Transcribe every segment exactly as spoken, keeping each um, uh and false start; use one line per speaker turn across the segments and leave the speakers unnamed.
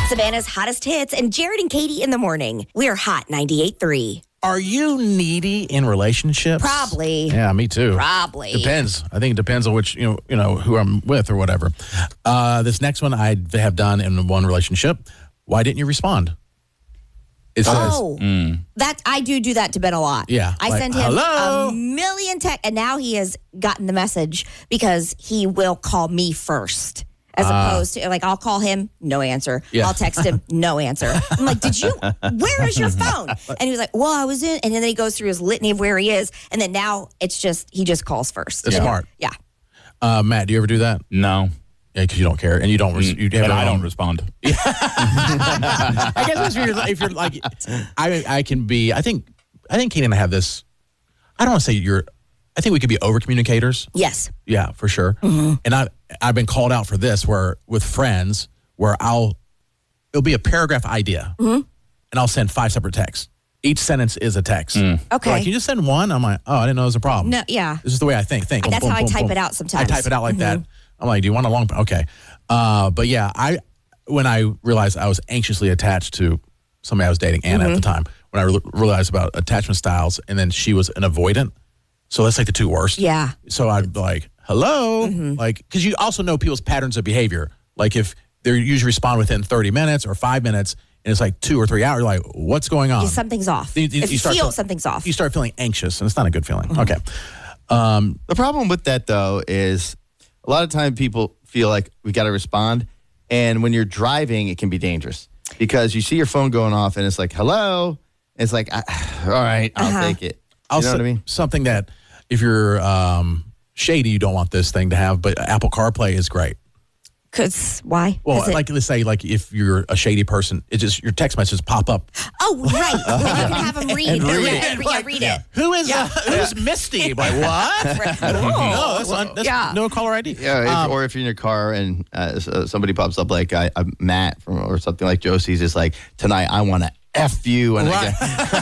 Savannah's hottest hits and Jared and Katie in the morning. We're Hot ninety-eight point three.
Are you needy in relationships?
Probably.
Yeah, me too.
Probably.
Depends. I think it depends on which, you know, you know, who I'm with or whatever. Uh, this next one I have done in one relationship. Why didn't you respond? It says,
oh, mm. that I do do that to Ben a lot.
Yeah.
I
like,
send him
hello?
a million texts, and now he has gotten the message because he will call me first. As opposed to, like, I'll call him, no answer.
Yeah.
I'll text him, no answer. I'm like, did you, where is your phone? And he was like, well, I was in. And then he goes through his litany of where he is. And then now it's just, he just calls first.
That's
yeah.
smart.
Yeah.
Uh, Matt, do you ever do that?
No.
Yeah, because you don't care. And you don't, res- you
But
have
I
own-
don't respond.
I guess if you're, if you're like, I I can be, I think, I think Katie and I have this, I don't want to say you're, I think we could be over communicators.
Yes.
Yeah, for sure.
Mm-hmm.
And I, I've been called out for this where with friends where I'll, it'll be a paragraph idea
Mm-hmm.
and I'll send five separate texts. Each sentence is a text.
Okay.
Like, can you just send one? I'm like, oh, I didn't know it was a problem.
No, yeah.
This is the way I think. Think.
That's
Boom,
how I
boom,
type
boom.
it out sometimes.
I type it out like
Mm-hmm.
that. I'm like, do you want a long? Okay. Uh, but yeah, I when I realized I was anxiously attached to somebody I was dating, Anna
Mm-hmm.
at the time, when I re- realized about attachment styles, and then she was an avoidant. So that's like the two worst.
Yeah.
So I'd be like, hello,
Mm-hmm.
like because you also know people's patterns of behavior. Like if they usually respond within thirty minutes or five minutes, and it's like two or three hours, you're like, what's going on?
Yeah, something's off.
You- you-
if
you
you
start
feel
to-
something's off.
You start feeling anxious, and it's not a good feeling. Okay. Um,
The problem with that, though, is a lot of time people feel like we got to respond. And when you're driving, it can be dangerous because you see your phone going off and it's like, hello. It's like, I, all right, I'll
Uh-huh.
take it. You
I'll
know
say
what I mean?
Something that if you're um, shady, you don't want this thing to have, but Apple CarPlay is great.
Because why?
Well,
Is it-
like let's say, like if you're a shady person, it just your text messages pop up.
oh, right. And you can have him read.
And read
yeah,
it.
and re- yeah, read it.
Who is uh, who's Misty? Like what? no, that's, un, that's
Yeah.
no caller I D.
Yeah, if,
Um,
or if you're in your car and uh, s- uh, somebody pops up like uh, uh, Matt from, or something like Josie's is like, tonight I want to F you. And
Right.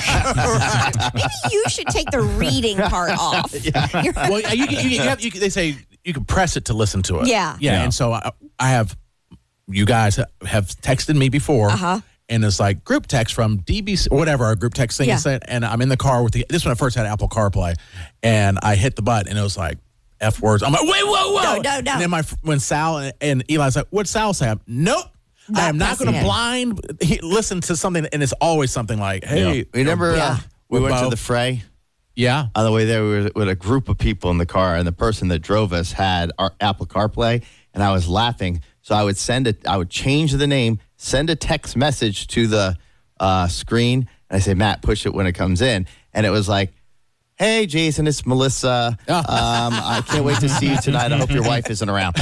I get,
Maybe you should take the reading part off. You're-
well, you, you, you have, you, they say you can press it to listen to it.
Yeah.
yeah.
Yeah.
And so I, I have you guys have texted me before.
Uh-huh.
And it's like group text from D B C or whatever, our group text thing
Yeah.
is said. And I'm in the car with the, this when I first had Apple CarPlay. And I hit the button and it was like F words. I'm like, wait, whoa, whoa.
No, no, no.
And then my, when Sal and, and Eli's like, what'd Sal say? I'm, nope.
Not
I am not going
pressing
to
it.
blind he, listen to something. And it's always something like, hey.
Yeah.
remember
Yeah.
uh, we
With
went to
Bo.
the fray?
Yeah.
On the way there, we were with a group of people in the car, and the person that drove us had our Apple CarPlay, and I was laughing. So I would send it, I would change the name, send a text message to the uh, screen, and I say, Matt, push it when it comes in. And it was like, hey, Jason, it's Melissa. Um, I can't wait to see you tonight. I hope your wife isn't around.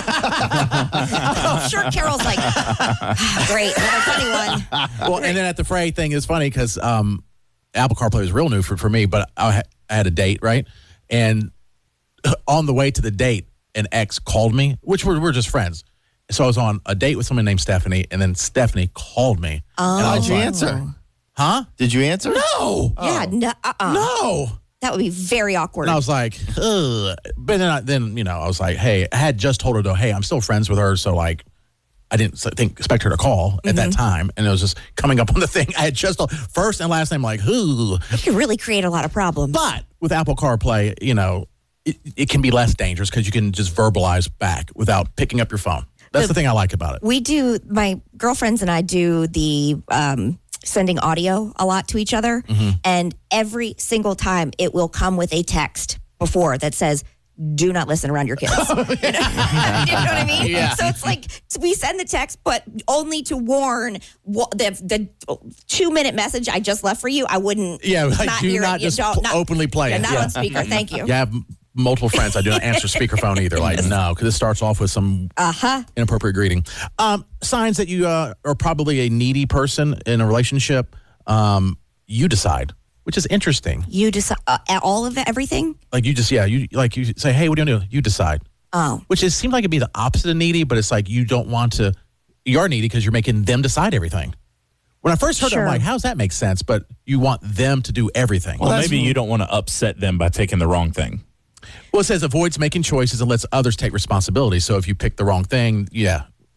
I'm sure Carol's like, great, another funny one.
Well, and then at the fray thing is funny because um, Apple CarPlay is real new for, for me, but I, ha- I had a date, right? And on the way to the date, an ex called me, which we're, we're just friends. So I was on a date with someone named Stephanie, and then Stephanie called me.
Oh.
And I
How'd
was
you
like,
answer?
huh?
Did you answer?
No.
Yeah, no, uh-uh.
No.
That would be very awkward.
And I was like, ugh. But then, I, then you know, I was like, hey, I had just told her, though, hey, I'm still friends with her. So, like, I didn't think expect her to call at that time. And it was just coming up on the thing. I had just told, first and last name, like, who?
you could really create a lot of problems.
But with Apple CarPlay, you know, it, it can be less dangerous because you can just verbalize back without picking up your phone. That's the, the thing I like about it.
We do, my girlfriends and I do the um, sending audio a lot to each other.
Mm-hmm.
And every single time it will come with a text before that says, do not listen around your kids. you, know? You know what I mean?
Yeah.
So it's like we send the text, but only to warn what, the the two minute message I just left for you. I wouldn't.
Yeah, like, do
hear
not
it. You
just
don't-
p-
not-
openly play
yeah,
it.
Not
Yeah.
on speaker. Thank you.
You have m- multiple friends. I do not answer speakerphone either. Like, no, because it starts off with some
Uh-huh.
inappropriate greeting. Um, signs that you uh, are probably a needy person in a relationship, um, you decide, which is interesting.
You decide uh, all of it, everything?
Like, you just, yeah, you like you say, hey, what do you want to do? You decide.
Oh.
Which is seems like it'd be the opposite of needy, but it's like you don't want to, you're needy because you're making them decide everything. When I first heard
Sure.
it, I'm like, how's that make sense? But you want them to do everything.
Well,
Well,
maybe you don't want to upset them by taking the wrong thing.
it says avoids making choices and lets others take responsibility. So if you pick the wrong thing, yeah.
Yeah.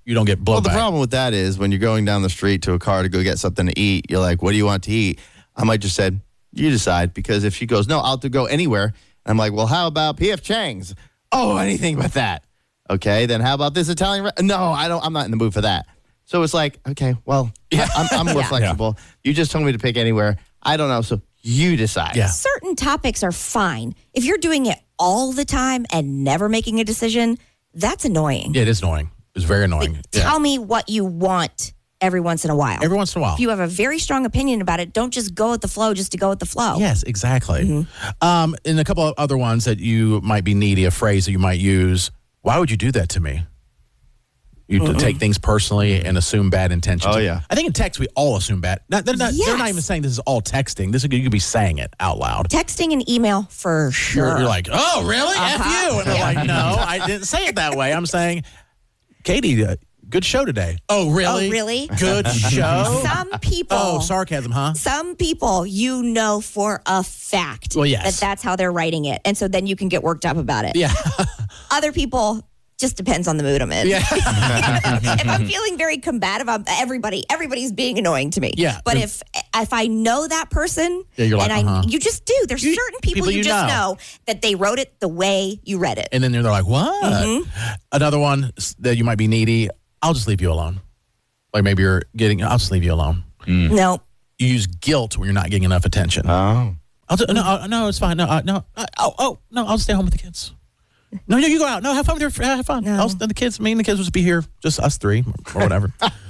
you don't get blowback.
Well, the problem with that is when you're going down the street to a car to go get something to eat, you're like, what do you want to eat? I might just said, you decide. Because if she goes, no, I'll to go anywhere. I'm like, well, how about P F Chang's? Oh, anything but that. Okay, then how about this Italian? Re- no, I don't. I'm not in the mood for that. So it's like, okay, well, yeah. I'm, I'm more
Yeah.
flexible. You just told me to pick anywhere. I don't know, so you decide.
Yeah.
Certain topics are fine. If you're doing it all the time and never making a decision, that's annoying.
Yeah, it is annoying. It's very annoying. Yeah.
Tell me what you want every once in a while.
Every once in a while.
If you have a very strong opinion about it, don't just go with the flow just to go with the flow.
Yes, exactly.
Mm-hmm.
Um, and a couple of other ones that you might be needy, a phrase that you might use. Why would you do that to me? You to take things personally and assume bad intentions.
Oh, yeah.
I think in text we all assume bad. Not, they're, not, they're not
Yes.
even saying this is all texting. This is you could be saying it out loud.
Texting and email for sure.
You're, you're like, oh, really? F
Uh-huh.
you. And I'm like, no, I didn't say it that way. I'm saying, Katie, uh, good show today. Oh, really?
Oh, really?
Good show?
Some people.
Oh, sarcasm, huh?
Some people you know for a fact
Well, yes.
that that's how they're writing it. And so then you can get worked up about it.
Yeah.
Other people, just depends on the mood I'm in.
Yeah.
If I'm feeling very combative, I'm, everybody, everybody's being annoying to me.
Yeah.
But if if I know that person,
Yeah, you're like,
and I,
uh-huh.
you just do. There's
You-
certain people,
people
you,
you
just
know.
know. that they wrote it the way you read it.
And then they're like, what?
Mm-hmm.
Another one s- that you might be needy. I'll just leave you alone. Like maybe you're getting, I'll just leave you alone.
No.
You use guilt when you're not getting enough attention.
Oh.
I'll do, no, uh, no, it's fine. No, uh, no, uh, oh, oh, no, I'll stay home with the kids. No, no, you go out. No, have fun with your fr- have fun.
No.
I'll, the kids, me and the kids will just be here, just us three or whatever.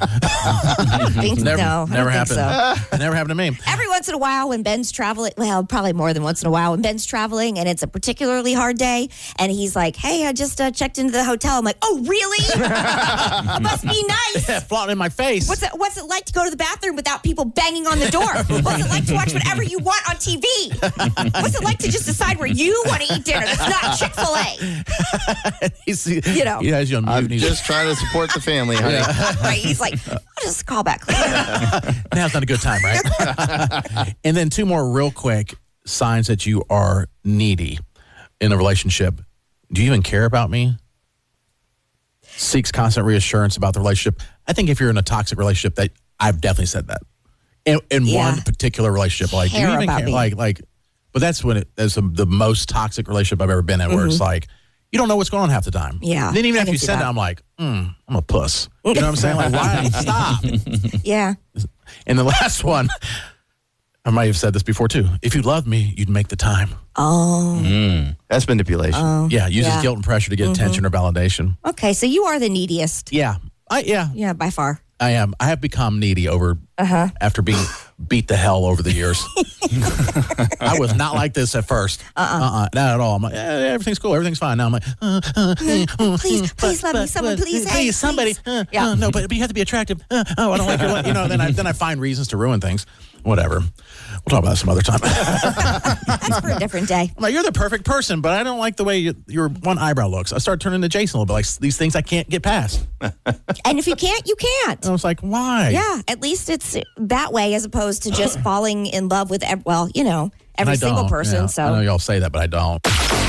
Think-
never,
no, I
never
don't think
happened.
so.
It never happened to me.
Every once in a while when Ben's traveling, well, probably more than once in a while when Ben's traveling and it's a particularly hard day and he's like, hey, I just uh, checked into the hotel. I'm like, oh, really? It must be nice.
Yeah, flaunting in my face.
What's it, what's it like to go to the bathroom without people banging on the door? What's it like to watch whatever you want on T V? What's it like to just decide where you want to eat dinner? It's not Chick-fil-A.
He's,
You know.
he has you on mute.
I'm
and he's-
just trying to support the family, honey.
Right? He's like, I'll just call back later.
Now's not a good time, right? And then two more real quick signs that you are needy in a relationship. Do you even care about me? Seeks constant reassurance about the relationship. I think if you're in a toxic relationship, that I've definitely said that. In, in
Yeah.
one particular relationship, like do you
Care
even
about
care?
me.
Like, like, but that's when it that's the, the most toxic relationship I've ever been in, where it's like you don't know what's going on half the time.
Mm-hmm. Yeah,
Then even
I
after
can
you
see
said that,
that.
I'm like, mm, I'm a puss. You know what I'm saying? Like, why stop?
Yeah.
And the last one, I might have said this before too. If you loved me, you'd make the time.
Oh,
That's manipulation.
Yeah, uses
Yeah.
guilt and pressure to get attention or validation.
okay. So you are the neediest.
Yeah, I yeah,
Yeah, by far.
I am. I have become needy over after being beat the hell over the years. I was not like this at first. Uh uh-uh. uh, not at all. I'm like, eh, everything's cool, everything's fine. Now I'm like, uh, uh, uh,
Please,
uh,
please
but-
love me.
but-
Someone,
but-
please, hey,
please, somebody.
please.
Uh,
Yeah.
uh, no, but, but you have to be attractive. Uh, oh, I don't like your, you know. Then I then I find reasons to ruin things. Whatever. We'll talk about that some other time.
That's for a different day.
I'm like, you're the perfect person, but I don't like the way you, your one eyebrow looks. I start turning to Jason a little bit, like these things I can't get past.
And if you can't, you can't.
And I was like, why?
Yeah, at least it's that way as opposed to just falling in love with, ev- well, you know,
And
every
I
single
don't.
person.
Yeah.
So
I know y'all say that, but I don't.